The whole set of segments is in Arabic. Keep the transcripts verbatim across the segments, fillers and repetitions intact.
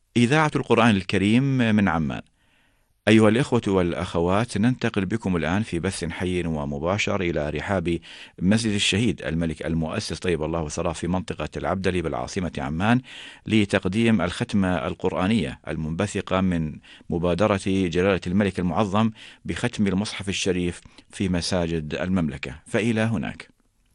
إذاعة القرآن الكريم من عمان. أيها الإخوة والأخوات، ننتقل بكم الآن في بث حي ومباشر إلى رحاب مسجد الشهيد الملك المؤسس طيب الله ثراه في منطقة العبدلي بالعاصمة عمان، لتقديم الختمة القرآنية المنبثقة من مبادرة جلالة الملك المعظم بختم المصحف الشريف في مساجد المملكة. فإلى هناك.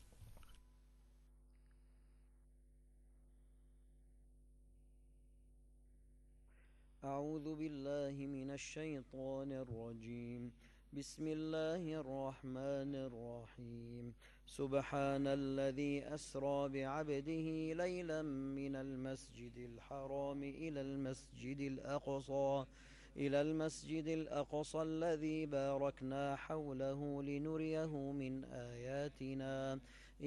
أعوذ بالله من الشيطان الرجيم. بسم الله الرحمن الرحيم. سبحان الذي أسرى بعبده ليلا من المسجد الحرام إلى المسجد الأقصى إلى المسجد الأقصى الذي باركنا حوله لنريه من آياتنا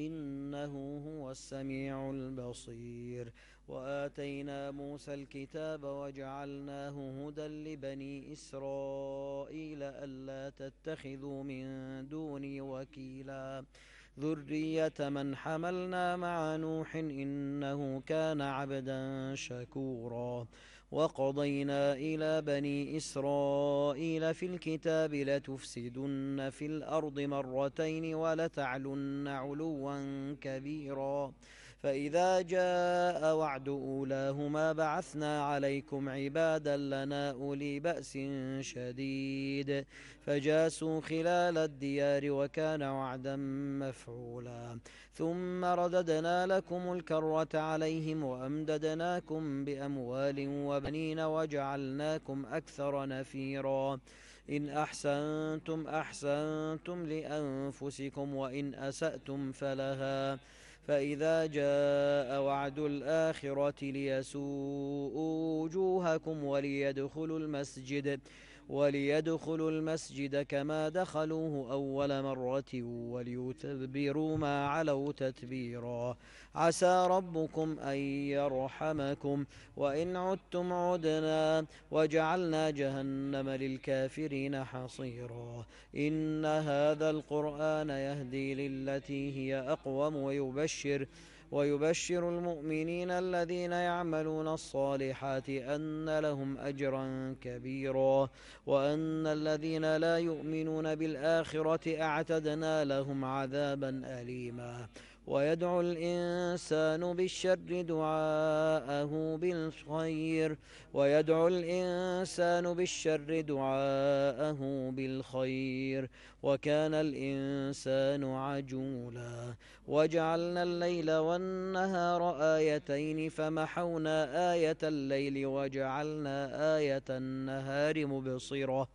إنه هو السميع البصير. وآتينا موسى الكتاب وجعلناه هدى لبني إسرائيل ألا تتخذوا من دوني وكيلا ذرية من حملنا مع نوح إنه كان عبدا شكورا. وقضينا إلى بني إسرائيل في الكتاب لتفسدن في الأرض مرتين ولتعلن علوا كبيرا فإذا جاء وعد أولاهما بعثنا عليكم عبادا لنا أولي بأس شديد فجاسوا خلال الديار وكان وعدا مفعولا. ثم رددنا لكم الكرة عليهم وأمددناكم بأموال وبنين وجعلناكم أكثر نفيرا. إن أحسنتم أحسنتم لأنفسكم وإن أسأتم فلها فإذا جاء وعد الآخرة ليسوءوا وجوهكم وليدخلوا المسجد وليدخلوا المسجد كما دخلوه أول مرة وليتبروا ما علوا تتبيرا. عسى ربكم أن يرحمكم وإن عدتم عدنا وجعلنا جهنم للكافرين حصيرا. إن هذا القرآن يهدي للتي هي أقوم ويبشر ويبشر المؤمنين الذين يعملون الصالحات أن لهم أجرا كبيرا وأن الذين لا يؤمنون بالآخرة أعتدنا لهم عذابا أليما. ويدعو الإنسان بالشر دعاءه بالخير ويدعو الإنسان بالشر دعاءه بالخير وكان الإنسان عجولا. وجعلنا الليل والنهار آيتين فمحونا آية الليل وجعلنا آية النهار مبصرة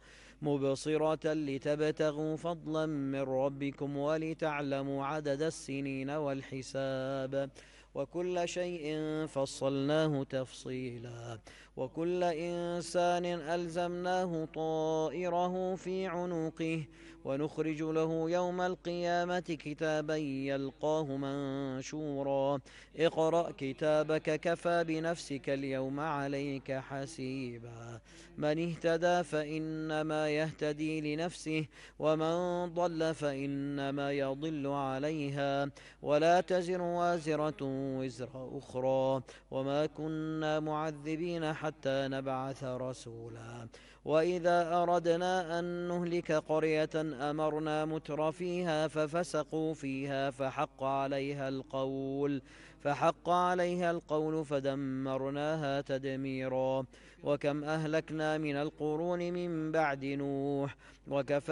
مبصرة لتبتغوا فضلا من ربكم ولتعلموا عدد السنين والحساب وكل شيء فصلناه تفصيلا. وكل إنسان ألزمناه طائره في عنقه ونخرج له يوم القيامة كتابا يلقاه منشورا. اقرأ كتابك كفى بنفسك اليوم عليك حسيبا. من اهتدى فإنما يهتدي لنفسه ومن ضل فإنما يضل عليها ولا تزر وازرة وزر أخرى وما كنا معذبين حتى نبعث رسولا. وإذا أردنا أن نهلك قرية أمرنا متر فيها ففسقوا فيها فحق عليها القول فحق عليها القول فدمرناها تدميرا. وكم أهلكنا من القرون من بعد نوح وكفى